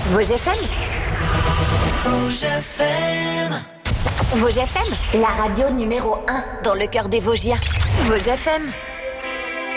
Vosges FM. Vosges FM. Vosges FM, la radio numéro 1 dans le cœur des Vosgiens. Vosges FM.